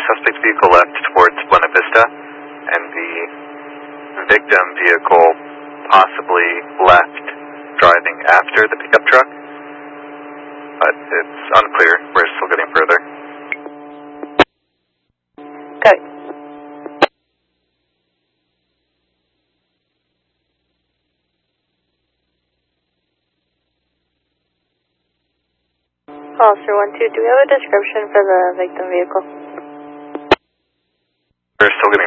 suspect vehicle left towards Buena Vista, and the victim vehicle possibly left driving after the pickup truck, but it's unclear. We're still getting further. Okay. Officer 1-2, do we have a description for the victim vehicle? We're still getting